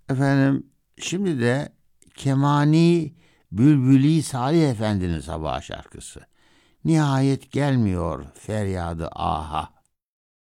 Efendim, şimdi de Kemani Bülbüli Salih Efendi'nin sabah şarkısı. Nihayet gelmiyor feryadı aha.